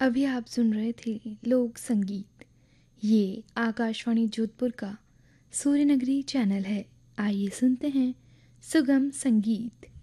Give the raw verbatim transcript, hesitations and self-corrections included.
अभी आप सुन रहे थे लोक संगीत। ये आकाशवाणी जोधपुर का सूर्यनगरी चैनल है। आइए सुनते हैं सुगम संगीत।